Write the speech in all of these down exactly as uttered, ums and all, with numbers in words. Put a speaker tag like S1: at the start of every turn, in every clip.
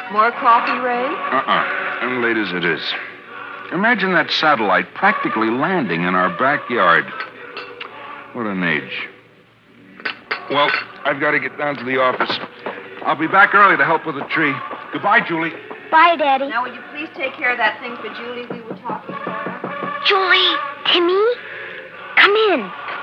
S1: More coffee, Ray?
S2: Uh-uh. And late as it is. Imagine that satellite practically landing in our backyard. What an age. Well, I've got to get down to the office. I'll be back early to help with the tree. Goodbye, Julie.
S3: Bye, Daddy.
S1: Now, will you please take care of that thing for Julie we were talking about?
S3: Julie, Timmy, come in.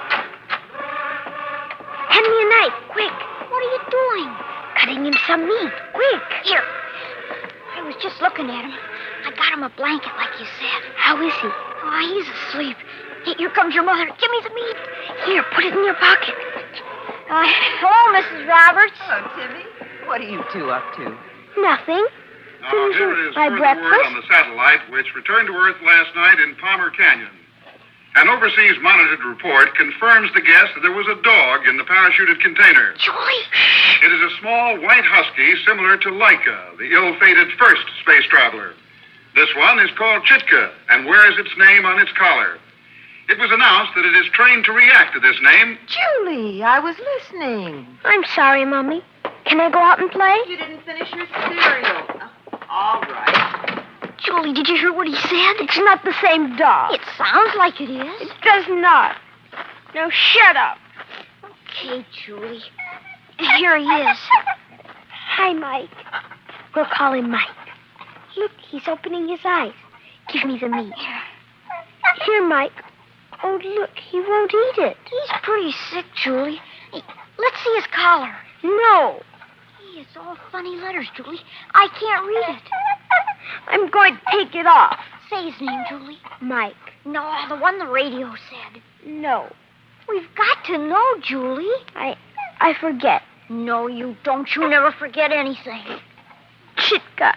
S3: Hand me a knife, quick. What are you doing? Cutting him some meat, quick. Here. I was just looking at him. I got him a blanket like you said. How is he? Oh, he's asleep. Hey, here comes your mother. Give me the meat. Here, put it in your pocket. Uh, hello, Missus Roberts.
S1: Hello, Timmy. What are you two up to?
S3: Nothing.
S4: Now, here is
S3: My
S4: further
S3: breakfast?
S4: word on the satellite, which returned to Earth last night in Palmer Canyon. An overseas monitored report confirms the guess that there was a dog in the parachuted container.
S3: Julie.
S4: It is a small white husky similar to Laika, the ill-fated first space traveler. This one is called Chitka and wears its name on its collar. It was announced that it is trained to react to this name.
S1: Julie, I was listening.
S3: I'm sorry, Mommy. Can I go out and play?
S1: You didn't finish your cereal. Oh, all right.
S3: Julie, did you hear what he said? It's not the same dog. It sounds like it is. It does not. Now, shut up. Okay, Julie. Here he is. Hi, Mike. We'll call him Mike. Look, he's opening his eyes. Give me the meat. Here, Mike. Oh, look, he won't eat it. He's pretty sick, Julie. Hey, let's see his collar. No. Hey, it's all funny letters, Julie. I can't read it. I'm going to take it off. Say his name, Julie. Mike. No, the one the radio said. No. We've got to know, Julie. I I forget. No, you don't. You never forget anything. Chitka.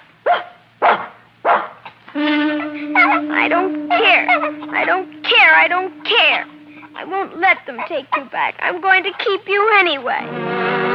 S3: I don't care. I don't care. I don't care. I won't let them take you back. I'm going to keep you anyway.